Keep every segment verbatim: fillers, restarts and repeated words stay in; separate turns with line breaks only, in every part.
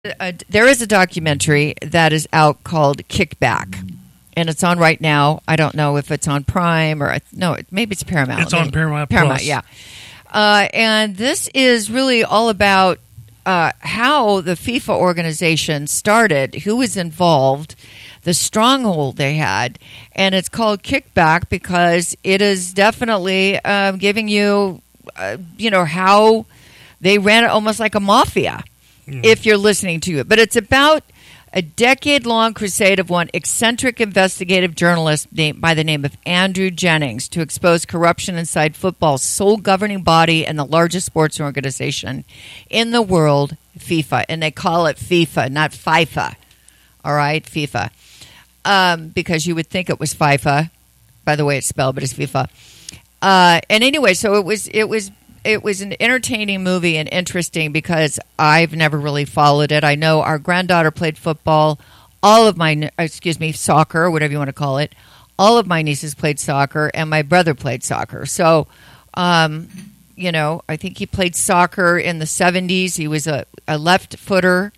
Uh, there is a documentary that is out called Kickback, and it's on right now. I don't know if it's on Prime or no, maybe it's Paramount.
It's on Paramount.
Paramount,
Plus.
yeah. Uh, and this is really all about uh, how the FIFA organization started, who was involved, the stronghold they had, and it's called Kickback because it is definitely uh, giving you, uh, you know, how they ran it almost like a mafia. If you're listening to it. But it's about a decade-long crusade of one eccentric investigative journalist named, by the name of Andrew Jennings to expose corruption inside football's sole governing body and the largest sports organization in the world, FIFA. And they call it FIFA, not FIFA. All right, FIFA. Um, because you would think it was FIFA, by the way it's spelled, but it's FIFA. Uh, and anyway, so it was it was It was an entertaining movie and interesting because I've never really followed it. I know our granddaughter played football. All of my, excuse me, soccer, whatever you want to call it. All of my nieces played soccer, and my brother played soccer. So, um, you know, I think he played soccer in the seventies. He was a, a left footer,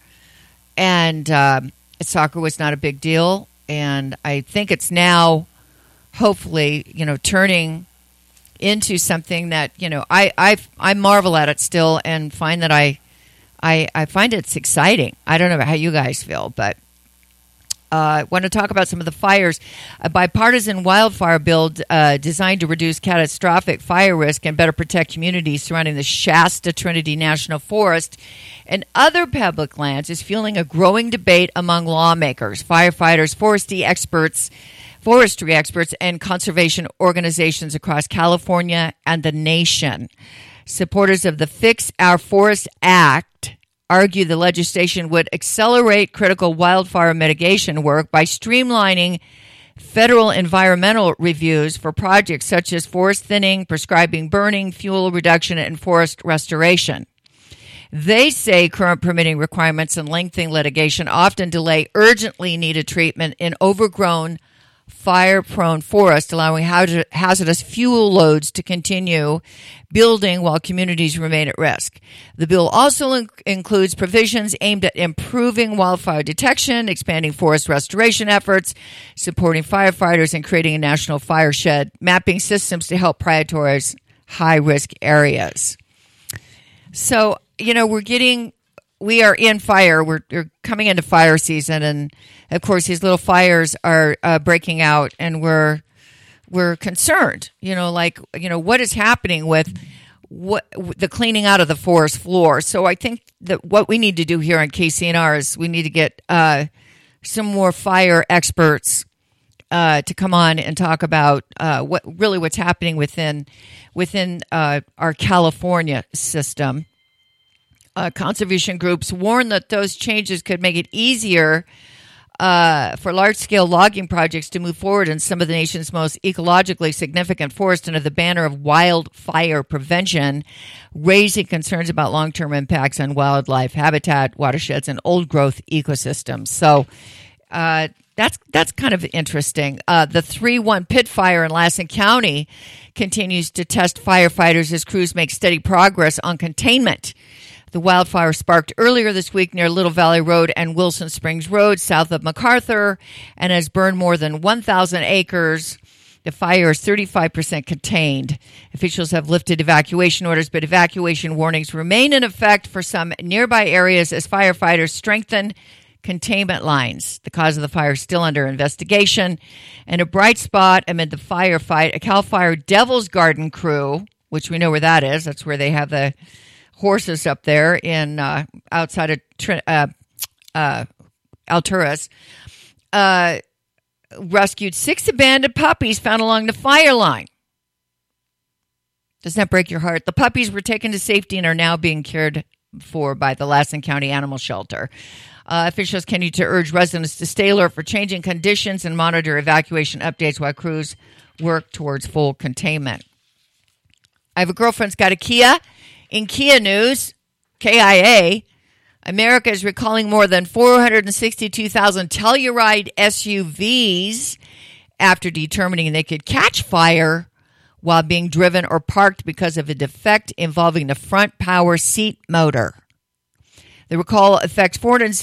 and um, soccer was not a big deal. And I think it's now, hopefully, you know, turning into something that, you know, I, I I marvel at it still and find that I I I find it's exciting. I don't know how you guys feel, but uh, I want to talk about some of the fires. A bipartisan wildfire bill uh, designed to reduce catastrophic fire risk and better protect communities surrounding the Shasta Trinity National Forest and other public lands is fueling a growing debate among lawmakers, firefighters, forestry experts, forestry experts, and conservation organizations across California and the nation. Supporters of the Fix Our Forest Act argue the legislation would accelerate critical wildfire mitigation work by streamlining federal environmental reviews for projects such as forest thinning, prescribing burning, fuel reduction, and forest restoration. They say current permitting requirements and lengthening litigation often delay urgently needed treatment in overgrown fire-prone forest, allowing hazardous fuel loads to continue building while communities remain at risk. The bill also in- includes provisions aimed at improving wildfire detection, expanding forest restoration efforts, supporting firefighters, and creating a national fire shed mapping systems to help prioritize high-risk areas. So, you know, we're getting... We are in fire. We're, we're coming into fire season, and of course, these little fires are uh, breaking out, and we're we're concerned. You know, like you know, what is happening with what the cleaning out of the forest floor? So I think that what we need to do here on K C N R is we need to get uh, some more fire experts uh, to come on and talk about uh, what really what's happening within within uh, our California system. Uh, conservation groups warn that those changes could make it easier uh, for large-scale logging projects to move forward in some of the nation's most ecologically significant forests under the banner of wildfire prevention, raising concerns about long-term impacts on wildlife, habitat, watersheds, and old-growth ecosystems. So uh, that's that's kind of interesting. Uh, the three one pit fire in Lassen County continues to test firefighters as crews make steady progress on containment. The wildfire sparked earlier this week near Little Valley Road and Wilson Springs Road, south of MacArthur, and has burned more than one thousand acres. The fire is thirty-five percent contained. Officials have lifted evacuation orders, but evacuation warnings remain in effect for some nearby areas as firefighters strengthen containment lines. The cause of the fire is still under investigation. And a bright spot amid the firefight, a CAL FIRE Devil's Garden crew, which we know where that is. That's where they have the horses up there in uh, outside of uh, uh, Alturas, uh, rescued six abandoned puppies found along the fire line. Doesn't that break your heart? The puppies were taken to safety and are now being cared for by the Lassen County Animal Shelter. Uh, officials continue to urge residents to stay alert for changing conditions and monitor evacuation updates while crews work towards full containment. I have a girlfriend's got a Kia. In Kia news, K I A, America is recalling more than four hundred sixty-two thousand Telluride S U Vs after determining they could catch fire while being driven or parked because of a defect involving the front power seat motor. The recall affects four hundred